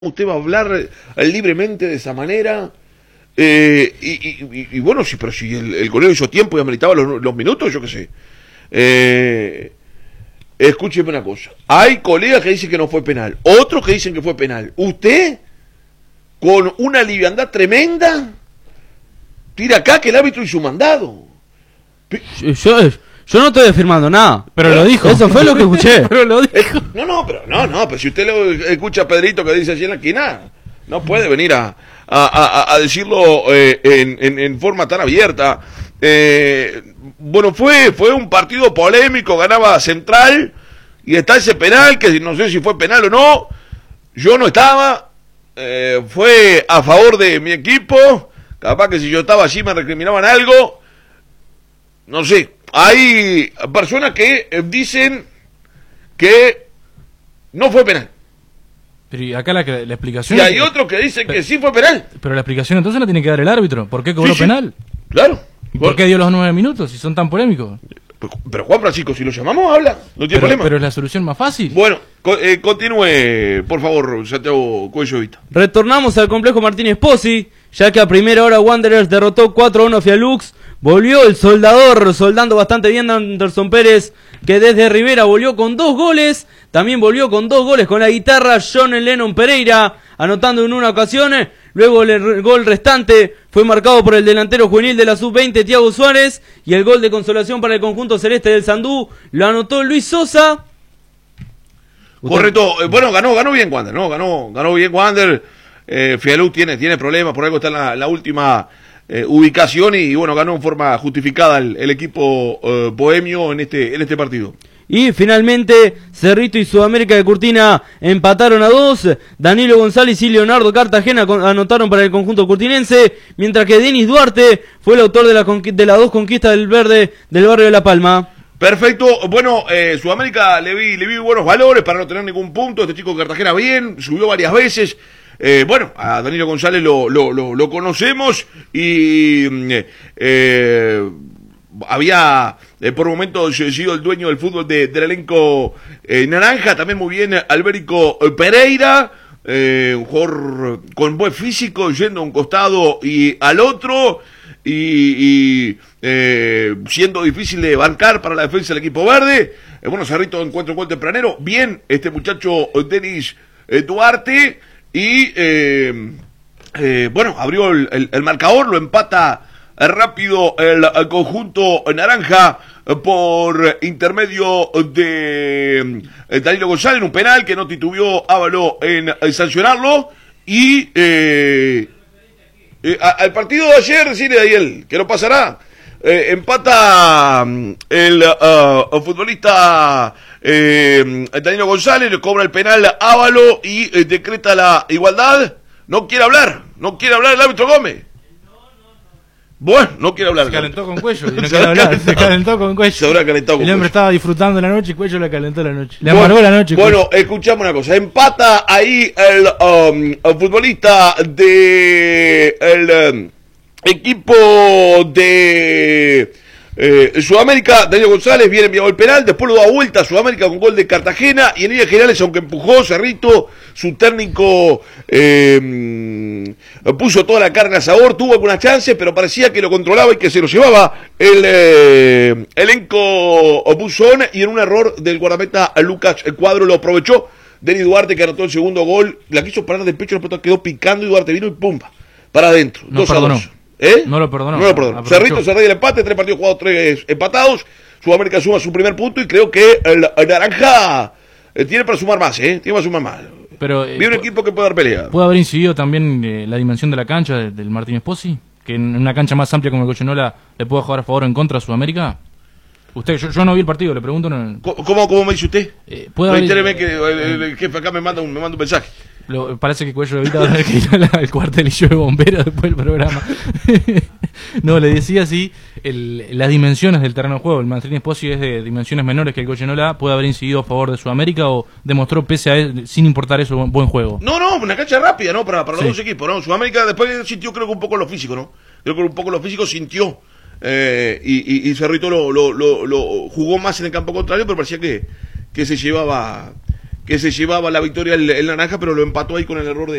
usted va a hablar libremente de esa manera. Y bueno, sí, pero si el golero hizo tiempo y ameritaba los minutos, yo qué sé. Escúcheme una cosa. Hay colegas que dicen que no fue penal, otros que dicen que fue penal. Usted, con una liviandad tremenda, tira acá que el árbitro hizo un mandado. Yo no estoy afirmando nada. Pero lo dijo. Eso fue lo que escuché. Pero lo dijo. Pero si usted lo escucha a Pedrito que dice allí en la esquina, no puede venir a decirlo en forma tan abierta. Bueno, fue un partido polémico, ganaba Central, y está ese penal, que no sé si fue penal o no, yo no estaba, fue a favor de mi equipo, capaz que si yo estaba allí me recriminaban algo, no sé. Hay personas que dicen que no fue penal. Pero y acá la explicación... Y hay otros que dicen que sí fue penal. Pero la explicación entonces la tiene que dar el árbitro. ¿Por qué cobró penal? Claro. ¿Y por qué dio los 9 minutos si son tan polémicos? Pero Juan Francisco, si lo llamamos, habla. No tiene problema. Pero es la solución más fácil. Bueno, continúe, por favor, Santiago Cuello Vita. Retornamos al complejo Martínez Pozzi, ya que a primera hora Wanderers derrotó 4-1 a Fialux. Volvió el soldador, soldando bastante bien Anderson Pérez, que desde Rivera volvió con 2 goles. También volvió con 2 goles con la guitarra John Lennon Pereira, anotando en una ocasión. Luego el gol restante fue marcado por el delantero juvenil de la Sub-20, Thiago Suárez. Y el gol de consolación para el conjunto celeste del Sandú lo anotó Luis Sosa. Correcto. Bueno, ganó bien Wander, ¿no? Ganó bien Wander. Fialux tiene problemas, por algo está en la última ubicación y bueno, ganó en forma justificada el equipo bohemio en este partido. Y finalmente Cerrito y Sudamérica de Curtina empataron a 2. Danilo González y Leonardo Cartagena anotaron para el conjunto curtinense, mientras que Denis Duarte fue el autor de las 2 conquistas del verde del barrio de La Palma. Perfecto. Bueno, Sudamérica le vi buenos valores para no tener ningún punto. Este chico Cartagena bien, subió varias veces. Bueno, a Danilo González lo conocemos y había por momentos sido el dueño del fútbol del elenco naranja. También muy bien Albérico Pereira, un jugador con buen físico, yendo a un costado y al otro, y siendo difícil de bancar para la defensa del equipo verde. Bueno, Cerrito encuentra un gol tempranero. Bien, este muchacho Denis Duarte. Y bueno, abrió el marcador, lo empata rápido el conjunto naranja por intermedio de Danilo González en un penal que no titubeó Ávalo en sancionarlo. Y al partido de ayer, decirle a Ariel que no pasará. Empata el futbolista Danilo González, le cobra el penal a Ávalo y decreta la igualdad. No quiere hablar el árbitro Gómez. Bueno, no quiere hablar. Se calentó con Cuello y no quiere hablar. Se calentó con Cuello. Se habrá calentado con el hombre Cuello. estaba disfrutando la noche y Cuello le calentó la noche. Le amargó la noche. Bueno, escuchamos una cosa. Empata ahí el futbolista de el equipo de Sudamérica. Danilo González viene enviado el penal, después lo da vuelta a Sudamérica con gol de Cartagena, y en líneas generales, aunque empujó Cerrito, su técnico puso toda la carne al asador, tuvo algunas chances, pero parecía que lo controlaba y que se lo llevaba el elenco Buzón, y en un error del guardameta Lucas Cuadro lo aprovechó. Denis Duarte, que anotó el segundo gol, la quiso parar del pecho, la pelota quedó picando y Duarte vino y pumba, para adentro. No perdonó. No lo perdonó. Cerrito se arregla el empate, 3 partidos jugados, 3 empatados. Sudamérica suma su primer punto y creo que el naranja tiene para sumar más, tiene para sumar más. Pero vi un equipo que puede dar pelea. ¿Puede haber incidido también la dimensión de la cancha del Martínez Pozzi? Que en una cancha más amplia como el Goyenola le puede jugar a favor o en contra a Sudamérica. Usted, yo no vi el partido, le pregunto. ¿Cómo me dice usted? Reitéreme que el jefe acá me manda un mensaje. Parece que Cuello de Vita va a tener que ir al cuartelillo de bomberos después del programa. No, le decía así, las dimensiones del terreno de juego. El Martínez Pozzi es de dimensiones menores que el Goyenola. ¿Puede haber incidido a favor de Sudamérica o demostró, pese a él, sin importar eso, buen juego? No, una cancha rápida, ¿no? Para los dos equipos, ¿no? Sudamérica después sintió, creo que un poco lo físico, ¿no? Creo que un poco lo físico sintió. Y Cerrito lo jugó más en el campo contrario, pero parecía que se llevaba que se llevaba la victoria el Naranja, pero lo empató ahí con el error